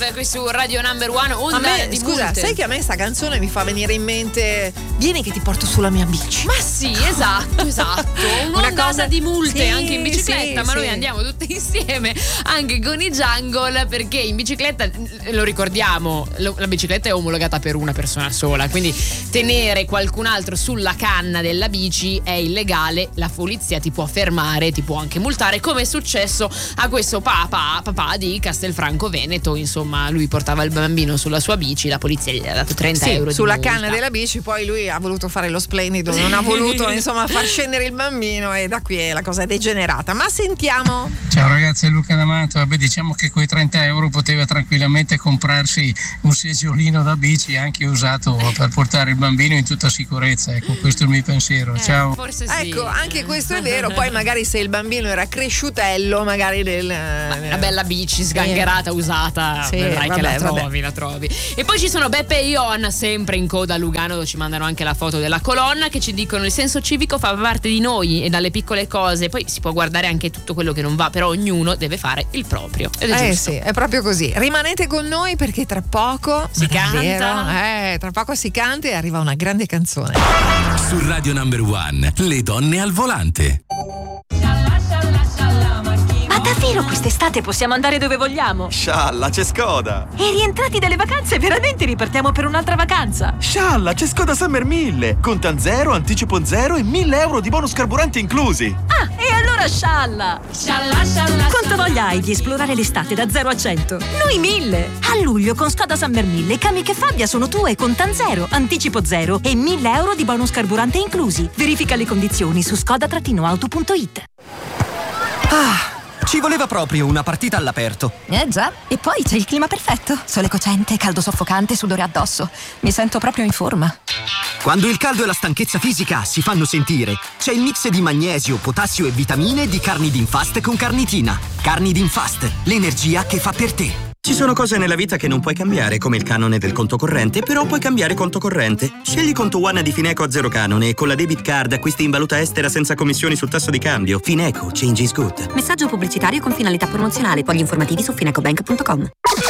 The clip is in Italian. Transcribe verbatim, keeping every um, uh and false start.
Qui su Radio Number One, onda a me, di scusa, multe. sai che a me sta canzone mi fa venire in mente vieni che ti porto sulla mia bici. Ma sì, esatto, esatto. Un'ondata Una cosa di multe sì, anche in bicicletta, sì, ma noi sì. andiamo tutti insieme anche con i Jungle, perché in bicicletta, lo ricordiamo, lo- la bicicletta è omologata per una persona sola, quindi tenere qualcun altro sulla canna della bici è illegale, la polizia ti può fermare, ti può anche multare, come è successo a questo papà, papà di Castelfranco Veneto. Insomma, lui portava il bambino sulla sua bici, la polizia gli ha dato trenta Sì, euro sulla di multa. canna della bici, poi lui ha voluto fare lo splendido, non ha voluto insomma far scendere il bambino e da qui la cosa è degenerata. Ma sentiamo. Ciao ragazzi, è Luca D'Amato. Vabbè, diciamo che quei trenta euro poteva tranquillamente comprarsi un seggiolino da bici anche usato per portare il bambino in tutta sicurezza. Ecco, questo è il mio pensiero. Ciao. Forse sì. Ecco, anche questo è vero. Poi magari se il bambino era cresciutello, magari del Una bella bici sgangherata, usata, Sì, vedrai vabbè, che la vabbè. trovi, la trovi. E poi ci sono Beppe e Ion, sempre in coda a Lugano, dove ci mandano anche la foto della colonna, che ci dicono il senso civico fa parte di noi e dalle piccole cose, poi si può guardare anche tutto quello che non va, però ognuno deve fare il proprio. Ed è Eh giusto. sì, è proprio così. Rimanete con noi perché tra poco Si ma davvero, canta. Eh, tra poco si canta e arriva una grande canzone. Su Radio Number One, le donne al volante. Ma davvero quest'estate possiamo andare dove vogliamo? Scialla, c'è Skoda! E rientrati dalle vacanze veramente ripartiamo per un'altra vacanza? Scialla, c'è Skoda Summer mille! Contan zero, anticipo zero e mille euro di bonus carburante inclusi! Ah, e allora scialla! Quanto voglia hai di esplorare l'estate da zero a cento? Noi mille! A luglio con Skoda Summer mille, Kamiq e Fabia sono tue con Tan zero, anticipo zero e mille euro di bonus carburante inclusi. Verifica le condizioni su skoda auto punto it. Ah, ci voleva proprio una partita all'aperto. Eh già, e poi c'è il clima perfetto. Sole cocente, caldo soffocante, sudore addosso. Mi sento proprio in forma. Quando il caldo e la stanchezza fisica si fanno sentire, c'è il mix di magnesio, potassio e vitamine di Carnidinfast con Carnitina. Carnidinfast, l'energia che fa per te. Ci sono cose nella vita che non puoi cambiare, come il canone del conto corrente, però puoi cambiare conto corrente. Scegli Conto One di Fineco a zero canone e con la debit card acquisti in valuta estera senza commissioni sul tasso di cambio. Fineco, change is good. Messaggio pubblicitario con finalità promozionale. Poi gli informativi su finecobank punto com.